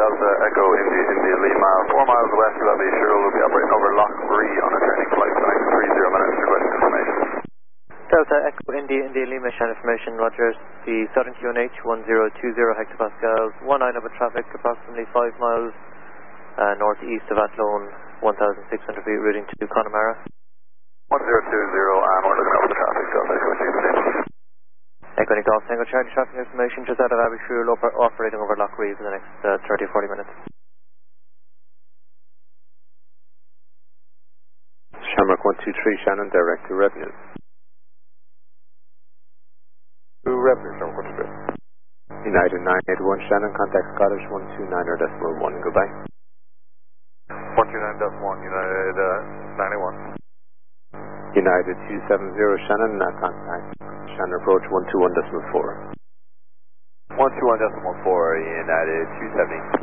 Delta Echo India Lima, 4 miles west of Abbey Shirl will be operating over Loch Bree on a turning flight for the next 30 minutes. Request information. Delta Echo India Lima, Shan information, Roger. The Southern QNH 1020 hectopascals, 19 of traffic, approximately 5 miles northeast of Athlone, 1,600 feet, routing to Connemara. 1020, and we're looking over the traffic, Delta Echo India. Echo Golf Tango Charlie, traffic information just out of Abbey Shirl, operating over Loch Bree for the next 30 or 40 minutes. Shamrock 123, Shannon, direct to Revenue. To Revenue, Shamrock 123. United 981, Shannon, contact Scottish 129.1, goodbye. 129.1, United 91. United 270, Shannon, contact Shannon approach 121.4. 121.4, United 270.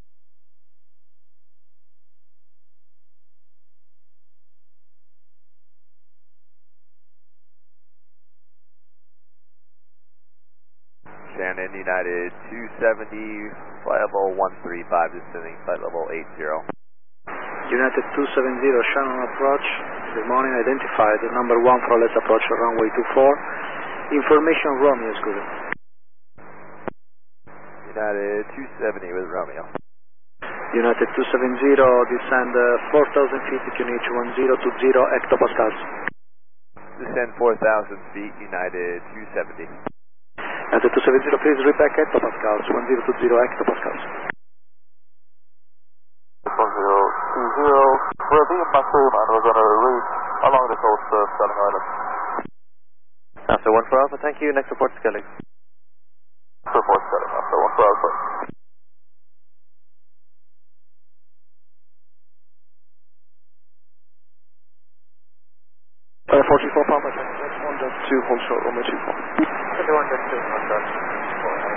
Shannon, United 270, flight level 135, descending flight level 80. United 270, Shannon approach. Good morning, identified number 1 for let's approach runway 24. Information Romeo is good. United 270 with Romeo. United 270, descend 4,000 feet, QNH 1020 hectopascals. Descend 4,000 feet, United 270. United 270, please reback hectopascals, 1020 hectopascals. 1020, we're being massive and we're going to reach along the coast of Stelling Island. After 1 for Alpha, thank you. Next report, Skellig. Report Stelling, after 1 for Alpha. 44 Papa, 1.2, hold short, Romeo 24. 21.2,